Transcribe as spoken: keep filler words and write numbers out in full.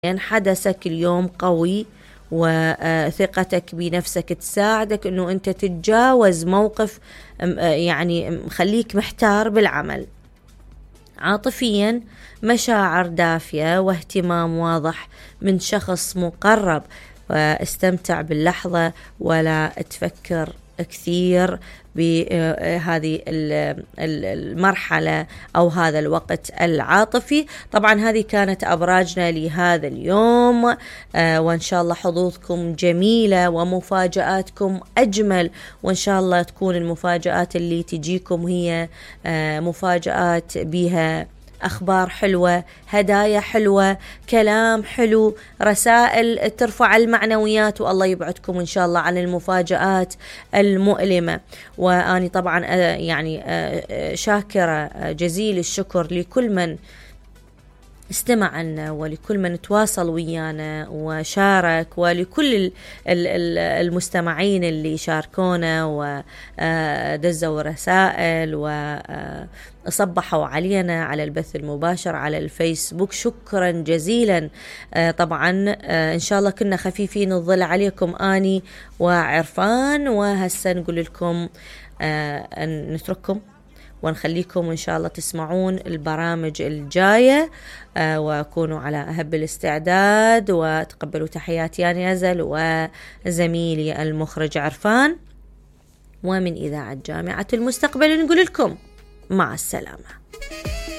حدثك اليوم قوي وثقتك بنفسك تساعدك انه انت تتجاوز موقف يعني خليك محتار بالعمل. عاطفيا مشاعر دافية واهتمام واضح من شخص مقرب، واستمتع باللحظة ولا تفكر كثير بهذه المرحلة أو هذا الوقت العاطفي. طبعا هذه كانت أبراجنا لهذا اليوم، وإن شاء الله حظوظكم جميلة ومفاجآتكم أجمل، وإن شاء الله تكون المفاجآت اللي تجيكم هي مفاجآت بها أخبار حلوة، هدايا حلوة، كلام حلو، رسائل ترفع المعنويات، والله يبعدكم إن شاء الله عن المفاجآت المؤلمة. وأني طبعا يعني شاكرة جزيل الشكر لكل من استمع لنا ولكل من تواصل ويانا وشارك، ولكل المستمعين اللي شاركونا ودزوا رسائل وصبحوا علينا على البث المباشر على الفيسبوك. شكرا جزيلا. طبعا إن شاء الله كنا خفيفين الظل عليكم أني وعرفان، وهسا نقول لكم أن نترككم ونخليكم إن شاء الله تسمعون البرامج الجاية، آه وكونوا على أهب الاستعداد، وتقبلوا تحياتي أنا أزل وزميلي المخرج عرفان، ومن إذاعة جامعة المستقبل نقول لكم مع السلامة.